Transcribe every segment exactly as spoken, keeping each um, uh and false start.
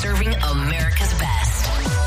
serving America's best.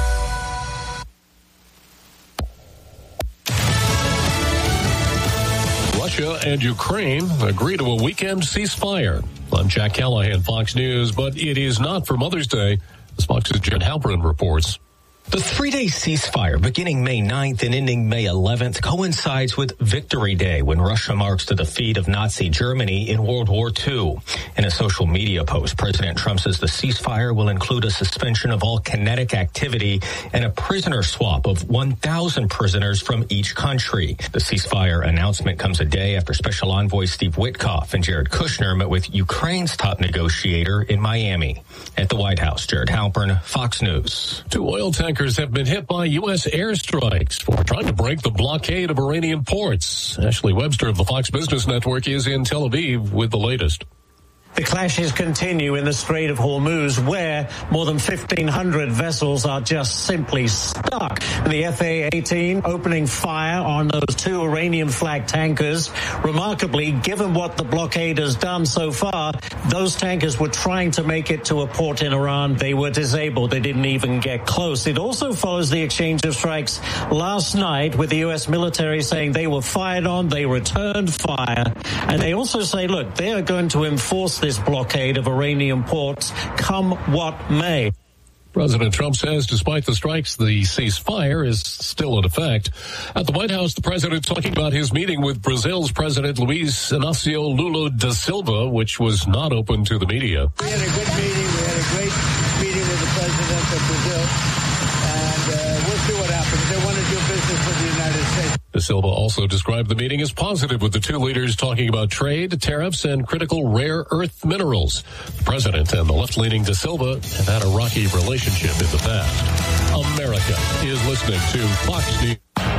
Russia and Ukraine agree to a weekend ceasefire. I'm Jack Callahan, Fox News, but it is not for Mother's Day, as Fox's Jen Halperin reports. The three-day ceasefire beginning May ninth and ending May eleventh coincides with Victory Day, when Russia marks the defeat of Nazi Germany in World War Two. In a social media post, President Trump says the ceasefire will include a suspension of all kinetic activity and a prisoner swap of one thousand prisoners from each country. The ceasefire announcement comes a day after Special Envoy Steve Witkoff and Jared Kushner met with Ukraine's top negotiator in Miami. At the White House, Jared Halpern, Fox News. Two oil tankers have been hit by U S airstrikes for trying to break the blockade of Iranian ports. Ashley Webster of the Fox Business Network is in Tel Aviv with the latest. The clashes continue in the Strait of Hormuz, where more than fifteen hundred vessels are just simply stuck. The F A eighteen opening fire on those two Iranian-flagged tankers. Remarkably, given what the blockade has done so far, those tankers were trying to make it to a port in Iran. They were disabled. They didn't even get close. It also follows the exchange of strikes last night with the U S military saying they were fired on, they returned fire, and they also say, look, they are going to enforce this blockade of Iranian ports, come what may. President Trump says despite the strikes, the ceasefire is still in effect. At the White House, the president talking about his meeting with Brazil's President Luiz Inácio Lula da Silva, which was not open to the media. We had a good meeting. We had a great meeting with the president of Brazil, and uh, we'll see what happens. They want to do business with the United States. Da Silva also described the meeting as positive, with the two leaders talking about trade, tariffs, and critical rare earth minerals. The president and the left-leaning Da Silva have had a rocky relationship in the past. America is listening to Fox News.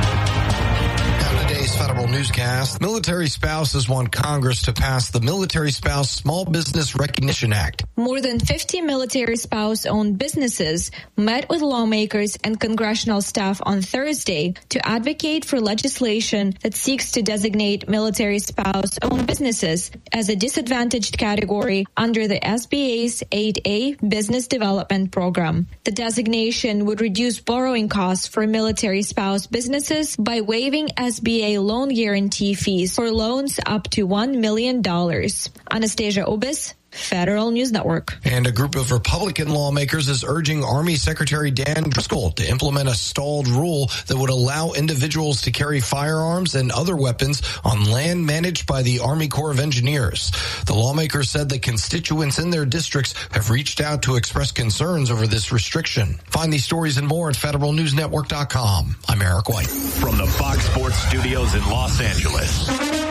Federal newscast. Military spouses want Congress to pass the Military Spouse Small Business Recognition Act. More than fifty military spouse-owned businesses met with lawmakers and congressional staff on Thursday to advocate for legislation that seeks to designate military spouse-owned businesses as a disadvantaged category under the S B A's eight A Business Development Program. The designation would reduce borrowing costs for military spouse businesses by waiving S B A loan guarantee fees for loans up to one million dollars. Anastasia Obis, Federal News Network. And a group of Republican lawmakers is urging Army Secretary Dan Driscoll to implement a stalled rule that would allow individuals to carry firearms and other weapons on land managed by the Army Corps of Engineers. The lawmakers said that constituents in their districts have reached out to express concerns over this restriction. Find these stories and more at federal news network dot com. I'm Eric White. From the Fox Sports Studios in Los Angeles,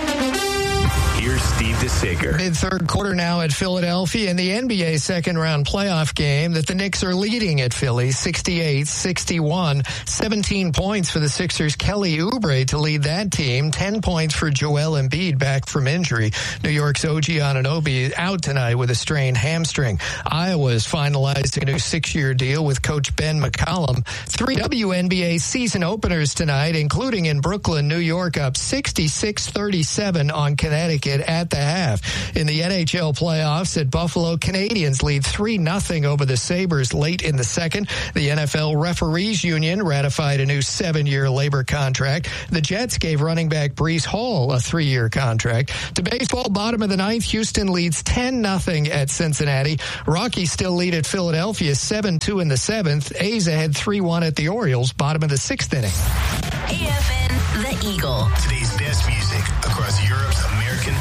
here's Steve DeSager. Mid-third quarter now at Philadelphia in the N B A second-round playoff game that the Knicks are leading at Philly, sixty-eight sixty-one. seventeen points for the Sixers' Kelly Oubre to lead that team. ten points for Joel Embiid back from injury. New York's O G Anunoby out tonight with a strained hamstring. Iowa is finalizing a new six-year deal with Coach Ben McCollum. Three W N B A season openers tonight, including in Brooklyn, New York, up sixty-six thirty-seven on Connecticut at the half. In the N H L playoffs at Buffalo, Canadians lead three nothing over the Sabres late in the second. The N F L Referees Union ratified a new seven-year labor contract. The Jets gave running back Breece Hall a three-year contract. To baseball, bottom of the ninth, Houston leads ten nothing at Cincinnati. Rockies still lead at Philadelphia seven two in the seventh. A's ahead three one at the Orioles, bottom of the sixth inning. A F N, The Eagle. Today's best music across Europe's American